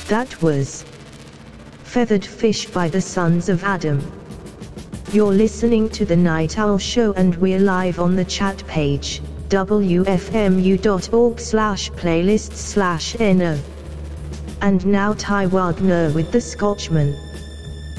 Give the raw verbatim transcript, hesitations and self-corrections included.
That was Feathered Fish by the Sons of Adam. You're listening to The Night Owl Show and we're live on the chat page, w f m u dot org slash playlists slash n o. And now Ty Wagner with The Scotchman.